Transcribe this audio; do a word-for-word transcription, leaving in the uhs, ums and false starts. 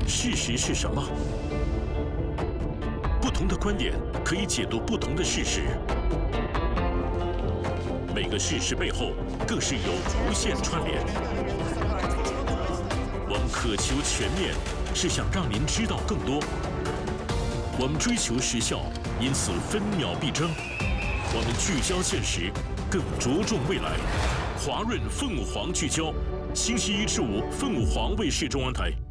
事实是什么？不同的观点可以解读不同的事实，每个事实背后更是有无限串联。我们渴求全面，是想让您知道更多。我们追求时效，因此分秒必争。我们聚焦现实，更着重未来。华润凤凰聚焦，星期一至五，凤凰卫视中文台。